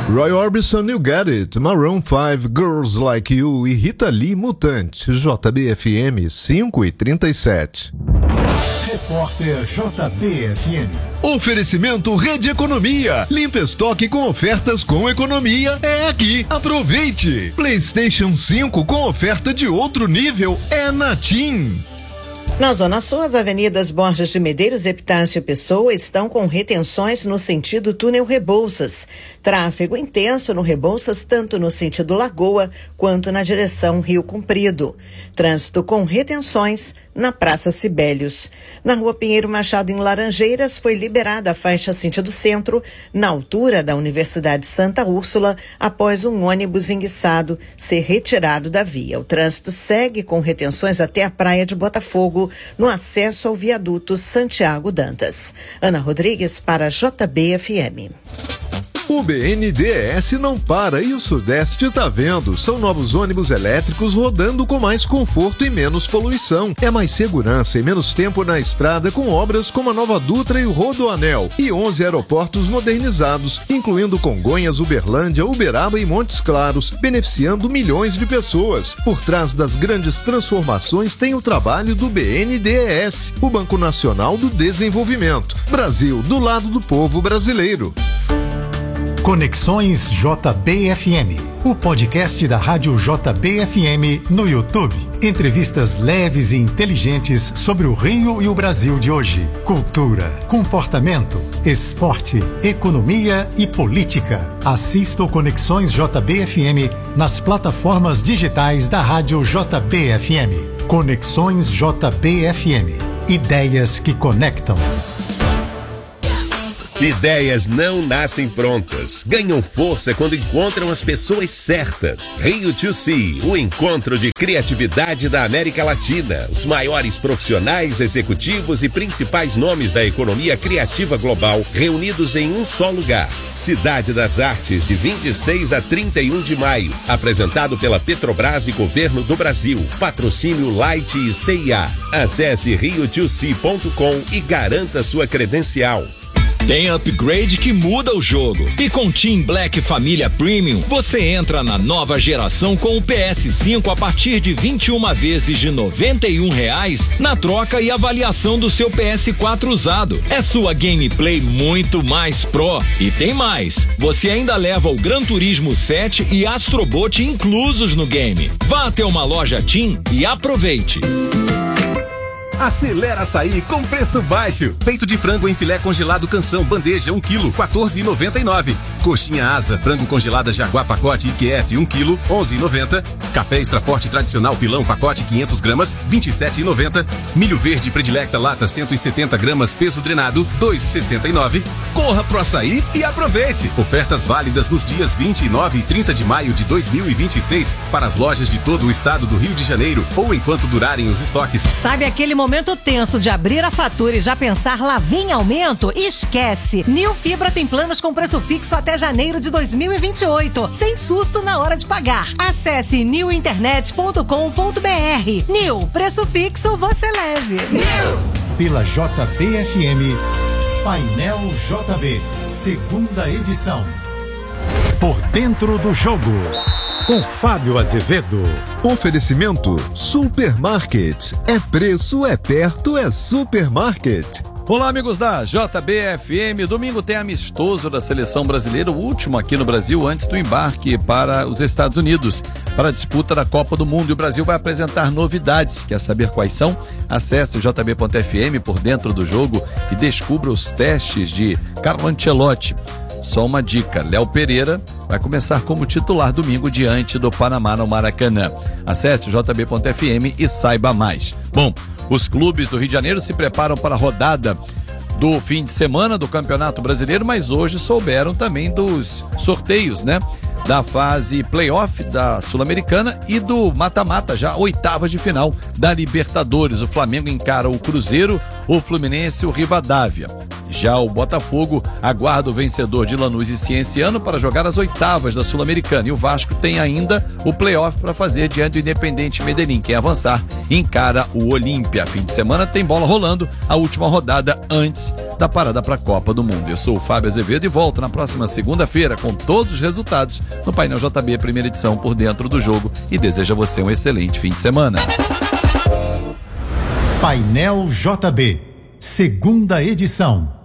Roy Orbison, You Get It, Maroon 5, Girls Like You e Rita Lee, Mutante, JBFM 5h37. Repórter JBFM. Oferecimento Rede Economia. Limpa estoque com ofertas com economia. É aqui. Aproveite. PlayStation 5 com oferta de outro nível. É na TIM. Na Zona Sul, as avenidas Borges de Medeiros, Epitácio e Pessoa estão com retenções no sentido túnel Rebouças. Tráfego intenso no Rebouças, tanto no sentido Lagoa quanto na direção Rio Comprido. Trânsito com retenções na Praça Sibélios. Na Rua Pinheiro Machado, em Laranjeiras, foi liberada a faixa sentido centro, na altura da Universidade Santa Úrsula, após um ônibus enguiçado ser retirado da via. O trânsito segue com retenções até a Praia de Botafogo, no acesso ao viaduto Santiago Dantas. Ana Rodrigues para JBFM. O BNDES não para e o Sudeste está vendo. São novos ônibus elétricos rodando com mais conforto e menos poluição. É mais segurança e menos tempo na estrada com obras como a Nova Dutra e o Rodoanel. E 11 aeroportos modernizados, incluindo Congonhas, Uberlândia, Uberaba e Montes Claros, beneficiando milhões de pessoas. Por trás das grandes transformações tem o trabalho do BNDES, o Banco Nacional do Desenvolvimento. Brasil, do lado do povo brasileiro. Conexões JBFM, o podcast da Rádio JBFM no YouTube. Entrevistas leves e inteligentes sobre o Rio e o Brasil de hoje. Cultura, comportamento, esporte, economia e política. Assista o Conexões JBFM nas plataformas digitais da Rádio JBFM. Conexões JBFM. Ideias que conectam. Ideias não nascem prontas, ganham força quando encontram as pessoas certas. Rio to See, o encontro de criatividade da América Latina. Os maiores profissionais, executivos e principais nomes da economia criativa global reunidos em um só lugar. Cidade das Artes, de 26 a 31 de maio. Apresentado pela Petrobras e Governo do Brasil. Patrocínio Light e CIA. Acesse riotosea.com e garanta sua credencial. Tem upgrade que muda o jogo. E com Team Black Família Premium, você entra na nova geração com o PS5 a partir de 21 vezes de R$91 na troca e avaliação do seu PS4 usado. É sua gameplay muito mais pro. E tem mais. Você ainda leva o Gran Turismo 7 e Astrobot inclusos no game. Vá até uma loja Team e aproveite. Acelera Açaí com preço baixo. Peito de frango em filé congelado Canção, bandeja 1 kg, R$14,99. Coxinha asa, frango congelada Jaguar pacote IQF 1 kg, R$11,90. Café Extra Forte tradicional pilão pacote 500 gramas, R$27,90. Milho verde predilecta lata 170 gramas, peso drenado, R$2,69. Corra pro Açaí e aproveite. Ofertas válidas nos dias 29 e 30 de maio de 2026 para as lojas de todo o estado do Rio de Janeiro ou enquanto durarem os estoques. Sabe aquele momento tenso de abrir a fatura e já pensar lá vem aumento? Esquece! Nil Fibra tem planos com preço fixo até janeiro de 2028, sem susto na hora de pagar. Acesse nilinternet.com.br. Nil, preço fixo você leve. Nil! Pela JBFM, Painel JB, segunda edição. Por dentro do jogo. Com Fábio Azevedo. Oferecimento Supermarket. É preço, é perto, é Supermarket. Olá, amigos da JBFM. Domingo tem amistoso da seleção brasileira, o último aqui no Brasil antes do embarque para os Estados Unidos, para a disputa da Copa do Mundo. E o Brasil vai apresentar novidades. Quer saber quais são? Acesse jb.fm por dentro do jogo e descubra os testes de Carlo Ancelotti. Só uma dica, Léo Pereira vai começar como titular domingo diante do Panamá no Maracanã. Acesse jb.fm e saiba mais. Bom, os clubes do Rio de Janeiro se preparam para a rodada do fim de semana do Campeonato Brasileiro, mas hoje souberam também dos sorteios, né? Da fase playoff da Sul-Americana e do mata-mata, já oitavas de final da Libertadores. O Flamengo encara o Cruzeiro, o Fluminense e o Rivadavia. Já o Botafogo aguarda o vencedor de Lanús e Cienciano para jogar as oitavas da Sul-Americana. E o Vasco tem ainda o playoff para fazer diante do Independente Medellín. Quem avançar encara o Olímpia. Fim de semana tem bola rolando, a última rodada antes da parada para a Copa do Mundo. Eu sou o Fábio Azevedo e volto na próxima segunda-feira com todos os resultados no Painel JB, primeira edição, por dentro do jogo, e desejo a você um excelente fim de semana. Painel JB, segunda edição.